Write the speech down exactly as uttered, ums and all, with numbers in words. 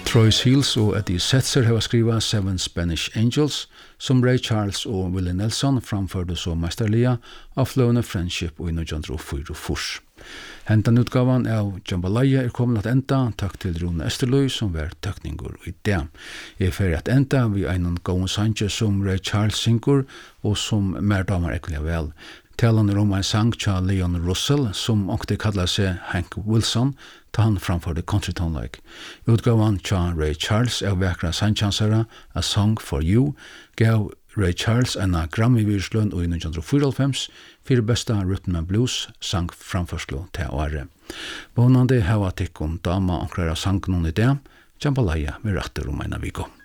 Troy Seals og Eddie Setzer har skriva Seven Spanish Angels, som Ray Charles og Willie Nelson framførde så mesterliga av Flowne Friendship og i nitjan fyrtiofyra. Hentan utgavan av Jambalaya er kommet at enda, takk til Rune Esterløy som var tøkningur i det. Jeg er ferdig at enda vi einan gåen sanje som Ray Charles syngur og som mer damer ekkelig vel. Talan er om en sang til Leon Russell som åkte kallar seg Hank Wilson ta han framførde country tone-like. Utgavan til Ray Charles er vekra sangchansara A Song for You gav Ray Charles en Grammy-virsløn i nitjan fyrtiofem for besta rhythm and blues sang framførslo til året. Vonande hava tikkum dama omkrar av sangen i det, Jambalaya med retter om en av viko.